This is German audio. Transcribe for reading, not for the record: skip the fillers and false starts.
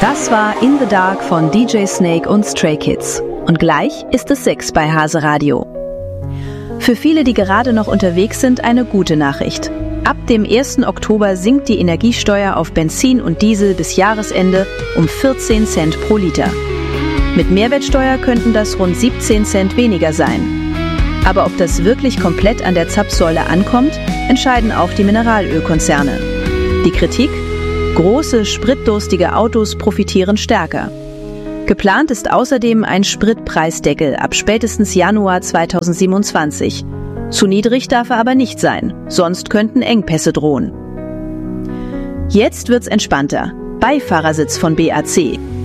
Das war In the Dark von DJ Snake und Stray Kids. Und gleich ist es 6 bei Hase Radio. Für viele, die gerade noch unterwegs sind, eine gute Nachricht. Ab dem 1. Oktober sinkt die Energiesteuer auf Benzin und Diesel bis Jahresende um 14 Cent pro Liter. Mit Mehrwertsteuer könnten das rund 17 Cent weniger sein. Aber ob das wirklich komplett an der Zapfsäule ankommt, entscheiden auch die Mineralölkonzerne. Die Kritik? Große, spritdurstige Autos profitieren stärker. Geplant ist außerdem ein Spritpreisdeckel ab spätestens Januar 2027. Zu niedrig darf er aber nicht sein, sonst könnten Engpässe drohen. Jetzt wird's entspannter. Beifahrersitz von BAC.